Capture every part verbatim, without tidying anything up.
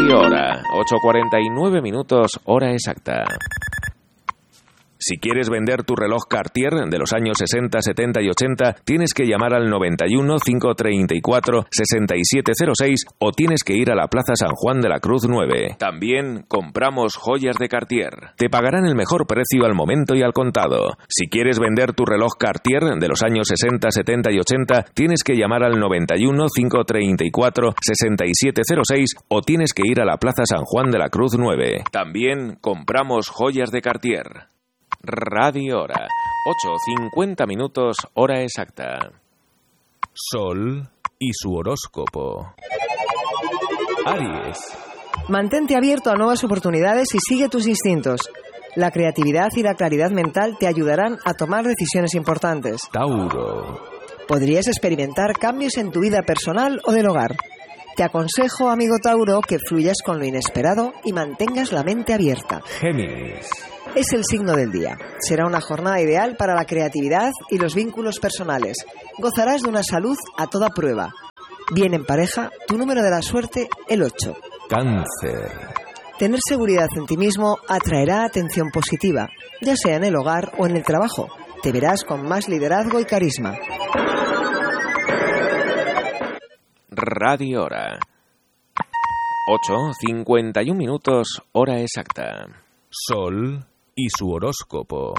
Radio Hora, ocho cuarenta y nueve minutos, hora exacta. Si quieres vender tu reloj Cartier de los años sesenta, setenta y ochenta, tienes que llamar al noventa y uno, cinco treinta y cuatro, sesenta y siete cero seis o tienes que ir a la Plaza San Juan de la Cruz nueve. También compramos joyas de Cartier. Te pagarán el mejor precio al momento y al contado. Si quieres vender tu reloj Cartier de los años sesenta, setenta y ochenta, tienes que llamar al noventa y uno, cinco treinta y cuatro, sesenta y siete cero seis o tienes que ir a la Plaza San Juan de la Cruz nueve. También compramos joyas de Cartier. Radio Hora, ocho cincuenta minutos, hora exacta. Sol y su horóscopo. Aries. Mantente abierto a nuevas oportunidades y sigue tus instintos. La creatividad y la claridad mental te ayudarán a tomar decisiones importantes. Tauro. Podrías experimentar cambios en tu vida personal o del hogar. Te aconsejo, amigo Tauro, que fluyas con lo inesperado y mantengas la mente abierta. Géminis. Es el signo del día. Será una jornada ideal para la creatividad y los vínculos personales. Gozarás de una salud a toda prueba. Bien en pareja, tu número de la suerte, el ocho. Cáncer. Tener seguridad en ti mismo atraerá atención positiva, ya sea en el hogar o en el trabajo. Te verás con más liderazgo y carisma. Radio Hora. ocho cincuenta y uno minutos, hora exacta. Sol y su horóscopo.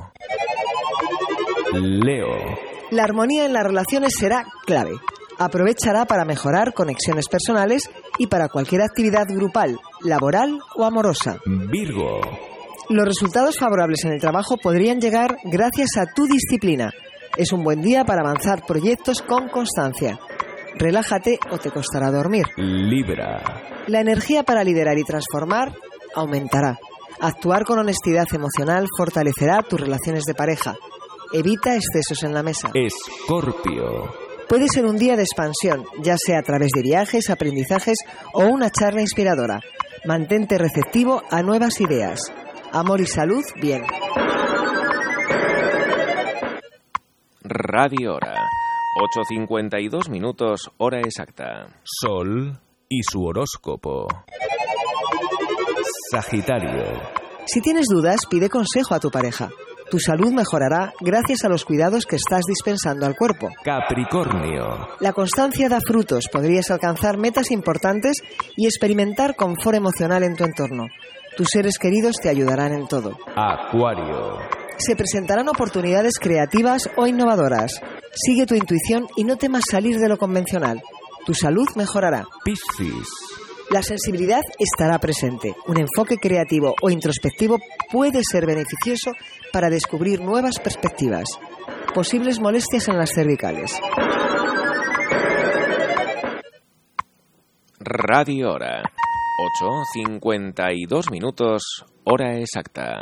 Leo. La armonía en las relaciones será clave. Aprovechará para mejorar conexiones personales y para cualquier actividad grupal, laboral o amorosa. Virgo. Los resultados favorables en el trabajo podrían llegar gracias a tu disciplina. Es un buen día para avanzar proyectos con constancia. Relájate o te costará dormir. Libra. La energía para liderar y transformar aumentará. Actuar con honestidad emocional fortalecerá tus relaciones de pareja. Evita excesos en la mesa. Escorpio. Puede ser un día de expansión, ya sea a través de viajes, aprendizajes o una charla inspiradora. Mantente receptivo a nuevas ideas. Amor y salud, bien. Radio Hora. ocho cincuenta y dos minutos, hora exacta. Sol y su horóscopo. Sagitario. Si tienes dudas, pide consejo a tu pareja. Tu salud mejorará gracias a los cuidados que estás dispensando al cuerpo. Capricornio. La constancia da frutos. Podrías alcanzar metas importantes y experimentar confort emocional en tu entorno. Tus seres queridos te ayudarán en todo. Acuario. Se presentarán oportunidades creativas o innovadoras. Sigue tu intuición y no temas salir de lo convencional. Tu salud mejorará. Piscis. La sensibilidad estará presente. Un enfoque creativo o introspectivo puede ser beneficioso para descubrir nuevas perspectivas. Posibles molestias en las cervicales. Radio Hora. ocho cincuenta y dos minutos, hora exacta.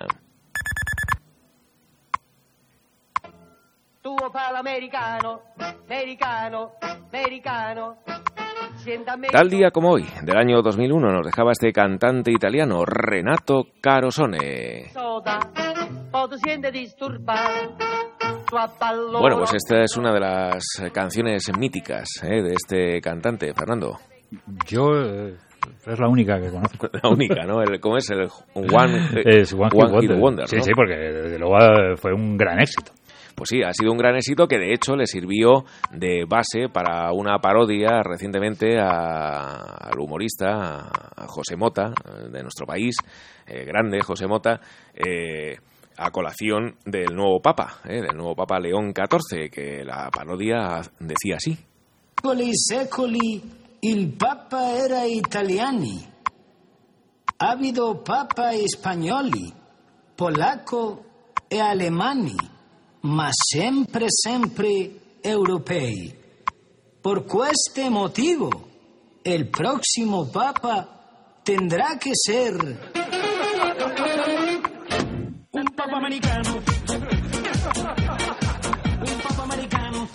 Tuo palo americano, americano, americano. Tal día como hoy, del año dos mil uno, nos dejaba este cantante italiano, Renato Carosone. Bueno, pues esta es una de las canciones míticas ¿eh? de este cantante, Fernando. Yo... Eh... Es la única que conozco. La única, ¿no? El, ¿Cómo es? El One, es One, one Hit Hit Wonder. Wonder, Sí, ¿no? sí, porque desde luego fue un gran éxito. Pues sí, ha sido un gran éxito que de hecho le sirvió de base para una parodia recientemente a, al humorista, a José Mota, de nuestro país, eh, grande José Mota, eh, a colación del nuevo Papa, eh, del nuevo Papa León catorce, que la parodia decía así. Secoli secoli il Papa era italiani. Ha habido Papa spagnoli, polacco e alemani, ma sempre sempre europei. Por questo motivo, el próximo Papa tendrá que ser un Papa americano. Un Papa americano.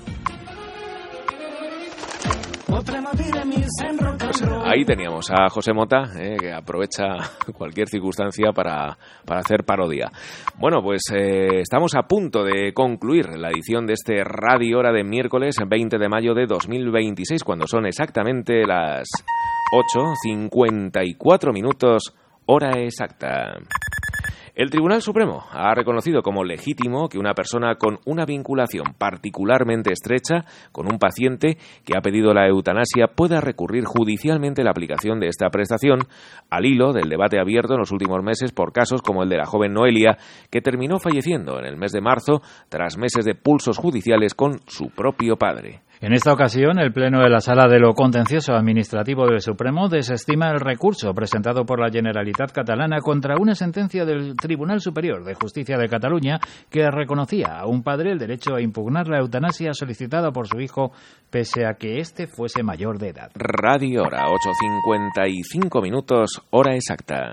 Pues ahí teníamos a José Mota, eh, que aprovecha cualquier circunstancia para, para hacer parodia. Bueno, pues eh, estamos a punto de concluir la edición de este Radio Hora de miércoles veinte de mayo de dos mil veintiséis, cuando son exactamente las ocho, cincuenta y cuatro minutos, hora exacta. El Tribunal Supremo ha reconocido como legítimo que una persona con una vinculación particularmente estrecha con un paciente que ha pedido la eutanasia pueda recurrir judicialmente la aplicación de esta prestación, al hilo del debate abierto en los últimos meses por casos como el de la joven Noelia, que terminó falleciendo en el mes de marzo tras meses de pulsos judiciales con su propio padre. En esta ocasión, el Pleno de la Sala de lo Contencioso Administrativo del Supremo desestima el recurso presentado por la Generalitat Catalana contra una sentencia del Tribunal Superior de Justicia de Cataluña que reconocía a un padre el derecho a impugnar la eutanasia solicitada por su hijo pese a que éste fuese mayor de edad. Radio Hora, ocho cincuenta y cinco minutos, hora exacta.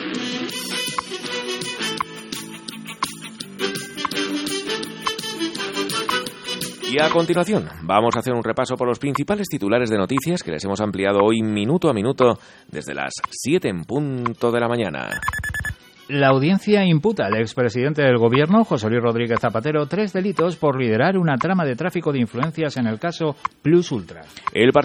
Y a continuación, vamos a hacer un repaso por los principales titulares de noticias que les hemos ampliado hoy minuto a minuto desde las siete en punto de la mañana. La audiencia imputa al expresidente del Gobierno, José Luis Rodríguez Zapatero, tres delitos por liderar una trama de tráfico de influencias en el caso Plus Ultra. El